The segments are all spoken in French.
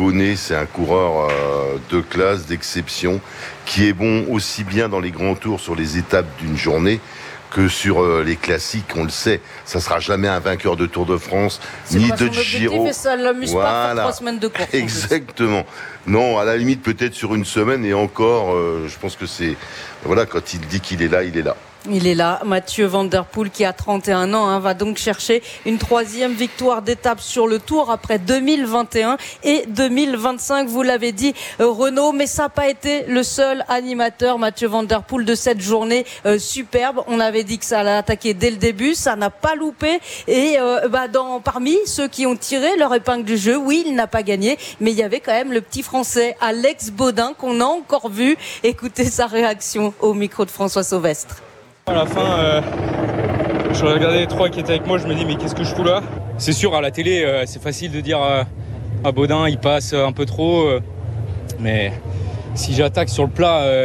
nouveau-né, c'est un coureur de classe, d'exception, qui est bon aussi bien dans les grands tours sur les étapes d'une journée que sur les classiques, on le sait. Ça sera jamais un vainqueur de Tour de France, ni de Giro. Et ça l'amuse pas pour 3 semaines de course. Exactement. Non, à la limite, peut-être sur une semaine, et encore, je pense que c'est... Voilà, quand il dit qu'il est là, il est là. Il est là, Mathieu Van Der Poel, qui a 31 ans, va donc chercher une 3e victoire d'étape sur le Tour après 2021 et 2025, vous l'avez dit, Renaud, mais ça n'a pas été le seul animateur, Mathieu Van Der Poel, de cette journée superbe. On avait dit que ça allait attaquer dès le début, ça n'a pas loupé, et parmi ceux qui ont tiré leur épingle du jeu, oui, il n'a pas gagné, mais il y avait quand même le petit Français Alex Baudin qu'on a encore vu. Écoutez sa réaction au micro de François Sauvestre. À la fin, je regardais les 3 qui étaient avec moi, je me dis mais qu'est-ce que je fous là ? C'est sûr, à la télé, c'est facile de dire à Baudin, il passe un peu trop. Mais si j'attaque sur le plat,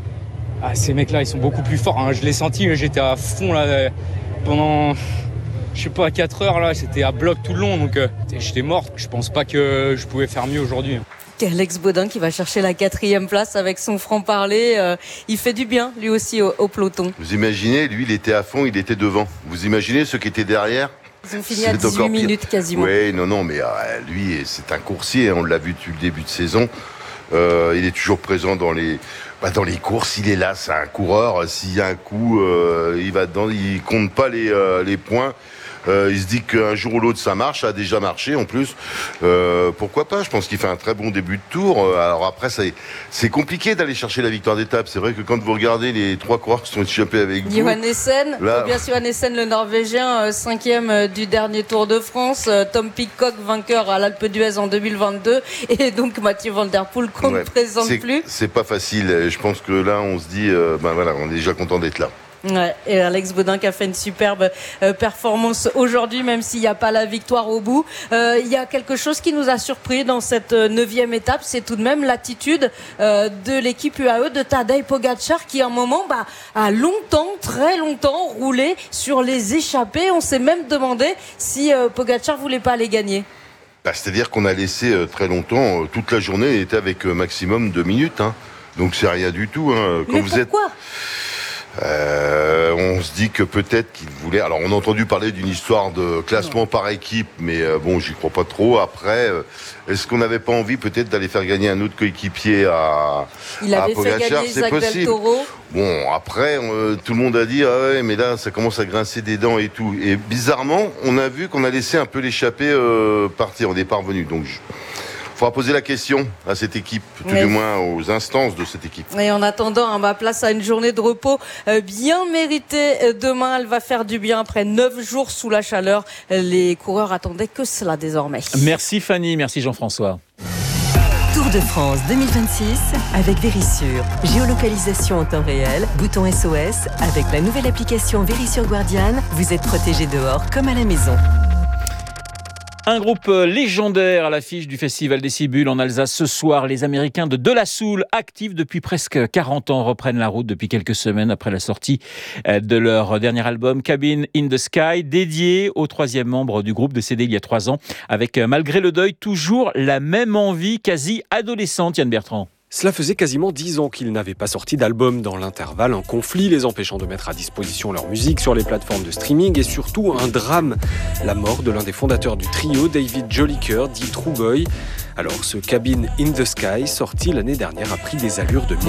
ces mecs-là, ils sont beaucoup plus forts. Hein. Je l'ai senti, j'étais à fond là, pendant, je sais pas, 4 heures là, c'était à bloc tout le long. Donc j'étais mort. Je pense pas que je pouvais faire mieux aujourd'hui. Alex Baudin qui va chercher la 4e place avec son franc-parler. Il fait du bien, lui aussi, au peloton. Vous imaginez, lui, il était à fond, il était devant. Vous imaginez ceux qui étaient derrière ? Ils ont fini à 18 minutes quasiment. Oui, non, mais lui, c'est un coursier. On l'a vu depuis le début de saison. Il est toujours présent dans les courses. Il est là, c'est un coureur. S'il y a un coup, il va dedans. Il compte pas les points. Il se dit qu'un jour ou l'autre ça marche, ça a déjà marché en plus. Pourquoi pas ? Je pense qu'il fait un très bon début de tour. Alors après, c'est compliqué d'aller chercher la victoire d'étape. C'est vrai que quand vous regardez les 3 coureurs qui sont échappés avec vous... Johan Essen, le Norvégien, 5e du dernier Tour de France. Tom Pidcock, vainqueur à l'Alpe d'Huez en 2022. Et donc Mathieu Van Der Poel qu'on ne présente plus. C'est pas facile. Je pense que là, on se dit, on est déjà content d'être là. Ouais, et Alex Baudin qui a fait une superbe performance aujourd'hui, même s'il n'y a pas la victoire au bout. Il y a quelque chose qui nous a surpris dans cette 9e étape, c'est tout de même l'attitude de l'équipe UAE de Tadej Pogačar qui à un moment a très longtemps roulé sur les échappées. On s'est même demandé si Pogačar voulait pas les gagner. C'est-à-dire qu'on a laissé très longtemps, toute la journée, il était avec maximum 2 minutes. Hein. Donc c'est rien du tout. Hein. Mais pourquoi ? On se dit que peut-être qu'il voulait... Alors, on a entendu parler d'une histoire de classement par équipe, mais j'y crois pas trop. Après, est-ce qu'on n'avait pas envie peut-être d'aller faire gagner un autre coéquipier à Pogačar ? C'est possible. Bon, après, tout le monde a dit mais là, ça commence à grincer des dents et tout. Et bizarrement, on a vu qu'on a laissé un peu l'échappée partir. On est parvenu. Donc, il faudra poser la question à cette équipe, tout du moins aux instances de cette équipe. Et en attendant, place à une journée de repos bien méritée. Demain, elle va faire du bien après 9 jours sous la chaleur. Les coureurs attendaient que cela désormais. Merci Fanny, merci Jean-François. Tour de France 2026 avec Verisure. Géolocalisation en temps réel, bouton SOS. Avec la nouvelle application Verisure Guardian, vous êtes protégé dehors comme à la maison. Un groupe légendaire à l'affiche du Festival des Cibules en Alsace ce soir. Les Américains de la Soul, actifs depuis presque 40 ans, reprennent la route depuis quelques semaines après la sortie de leur dernier album Cabin in the Sky, dédié au 3e membre du groupe décédé il y a 3 ans, avec malgré le deuil toujours la même envie quasi adolescente, Yann Bertrand. Cela faisait quasiment 10 ans qu'ils n'avaient pas sorti d'album. Dans l'intervalle, un conflit les empêchant de mettre à disposition leur musique sur les plateformes de streaming et surtout un drame. La mort de l'un des fondateurs du trio, David Jolicoeur, dit True Boy. Alors ce Cabin in the Sky, sorti l'année dernière, a pris des allures de